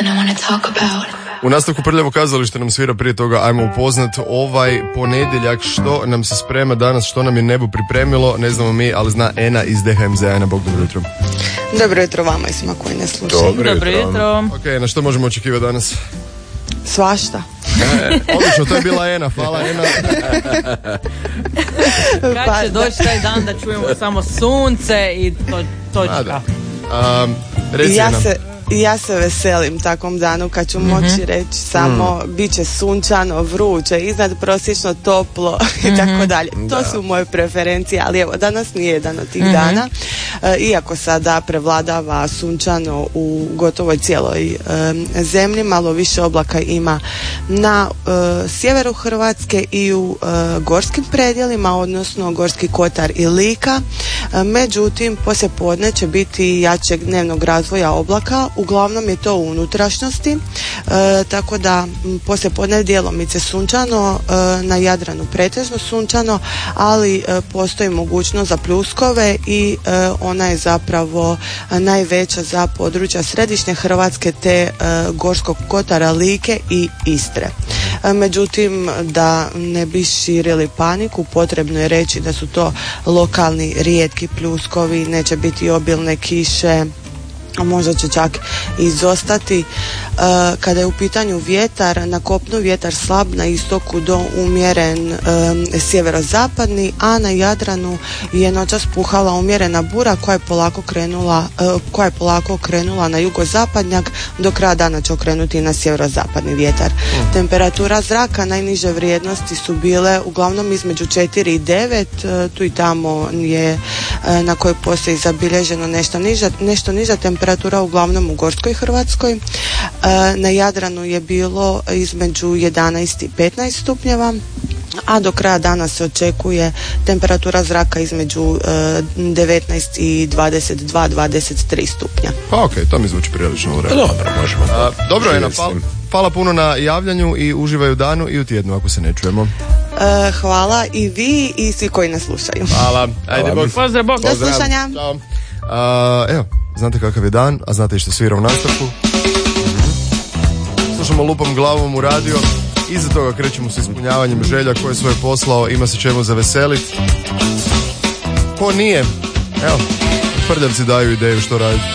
U nastavku Prljavo kazalište nam svira, prije toga ajmo upoznat ovaj ponedjeljak što nam se sprema danas, što nam je nebo pripremilo, ne znamo mi, ali zna Ena iz DHMZ. Ena, bog, dobro jutro. Dobro jutro vama i svima koji ne slušaju. Dobro jutro. Ok, na što možemo očekivati danas? Svašta. Odlično, to je bila Ena, hvala Ena. Kad će doći taj dan da čujemo samo sunce i točka. Reci Ena. Ja se veselim takvom danu kad ću moći reći samo bit će sunčano, vruće, iznad prosječno toplo i tako dalje. To su moje preferencije, ali evo, danas nije jedan od tih dana. Iako sada prevladava sunčano u gotovo cijeloj zemlji, malo više oblaka ima na sjeveru Hrvatske i u gorskim predjelima, odnosno Gorski kotar i Lika. Međutim, poslijepodne će biti jačeg dnevnog razvoja oblaka. Uglavnom je to u unutrašnjosti, tako da poslijepodne djelomice sunčano, na Jadranu pretežno sunčano, ali postoji mogućnost za pljuskove i ona je zapravo najveća za područja središnje Hrvatske te Gorskog kotara, Like i Istre. Međutim, da ne bi širili paniku, potrebno je reći da su to lokalni rijetki pljuskovi, neće biti obilne kiše, a možda će čak izostati. Kada je u pitanju vjetar, na kopnu vjetar slab, na istoku do umjeren sjeverozapadni, a na Jadranu je noćas puhala umjerena bura koja je polako krenula na jugozapadnjak, do kraja dana će okrenuti na sjeverozapadni vjetar. Temperatura zraka, najniže vrijednosti su bile uglavnom između 4 i 9, tu i tamo je na kojoj postoji zabilježeno nešto niža temperatura, uglavnom u Gorskoj Hrvatskoj. Na Jadranu je bilo između 11 i 15 stupnjeva, a do kraja dana se očekuje temperatura zraka između 19 i 22-23 stupnja. Pa ok, to mi zvuči prilično u redu. Dobro, možemo. Dobro, Ena, hvala puno na javljanju i uživaju u danu i u tjednu ako se ne čujemo. Hvala i vi i svi koji nas slušaju. Hvala, ajde, bog. Pozdrav, bog. Do slušanja. Ćao. Evo, znate kakav je dan, a znate i što svira u nastavku. Slušamo lupom glavom u radio. Iza toga krećemo s ispunjavanjem želja koje je svoje poslao, ima se čemu zaveselit. Ko nije? Evo, Prljavci daju ideju što raditi.